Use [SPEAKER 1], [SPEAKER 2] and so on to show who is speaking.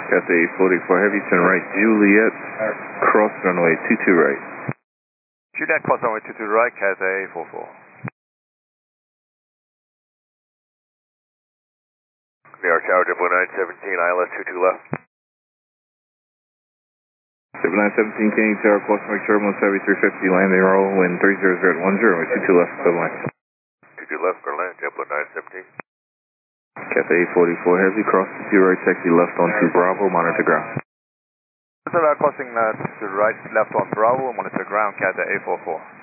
[SPEAKER 1] Cathay 44 Heavy, turn right, Juliet, cross runway 22 right.
[SPEAKER 2] Juliet, cross runway 22 right, Cathay 44. New York Tower, 917, ILS 22 left.
[SPEAKER 1] 7917 King Tower, Cosmic Turbulence Heavy 350, landing roll, wind 300 at 10, runway 22 left, good line.
[SPEAKER 2] 22 left, good line, JetBlue 917.
[SPEAKER 1] Cathay 44 Heavy, cross 22 right, taxi left onto Bravo, monitor ground.
[SPEAKER 2] So we are crossing to right, left on Bravo, monitor ground, Cathay 844.